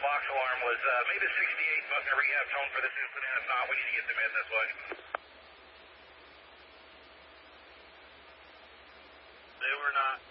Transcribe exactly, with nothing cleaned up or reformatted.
box alarm was uh, made a sixty-eight Buckner rehab tone for this incident. If not, we need to get them in this way. They were not.